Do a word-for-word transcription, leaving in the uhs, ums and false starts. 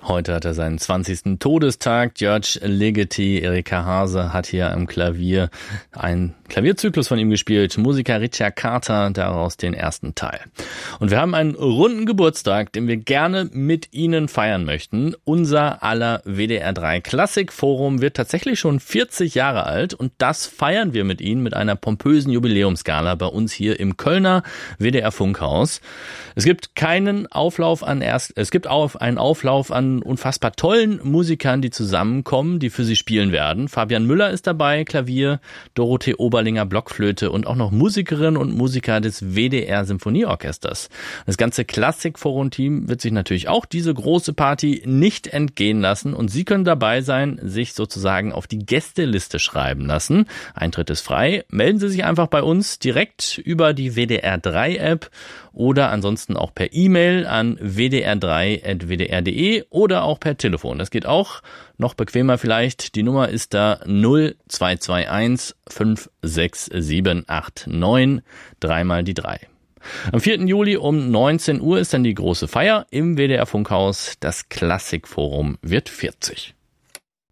Heute hat er seinen zwanzigsten Todestag. György Ligeti, Erika Hase hat hier am Klavier einen Klavierzyklus von ihm gespielt. Musiker Richa Carter, daraus den ersten Teil. Und wir haben einen runden Geburtstag, den wir gerne mit Ihnen feiern möchten. Unser aller W D R drei Klassikforum wird tatsächlich schon vierzig Jahre alt und das feiern wir mit Ihnen mit einer pompösen Jubiläumsgala bei uns hier im Kölner W D R Funkhaus. Es gibt keinen Auflauf an erst, es gibt auf einen Auflauf an unfassbar tollen Musikern, die zusammenkommen, die für Sie spielen werden. Fabian Müller ist dabei, Klavier, Dorothee Oberlinger, Blockflöte und auch noch Musikerinnen und Musiker des W D R Symphonieorchesters. Das ganze Klassikforum-Team wird sich natürlich auch diese große Party nicht entgehen lassen und Sie können dabei sein, sich sozusagen auf die Gästeliste schreiben lassen. Eintritt ist frei. Melden Sie sich einfach bei uns direkt über die W D R drei App oder ansonsten auch per E-Mail an w d r drei at w d r punkt d e oder auch per Telefon. Das geht auch noch bequemer vielleicht. Die Nummer ist da null zwei zwei eins fünf sechs sieben acht neun, dreimal die drei. Am vierten Juli um neunzehn Uhr ist dann die große Feier im W D R Funkhaus. Das Klassikforum wird vierzig.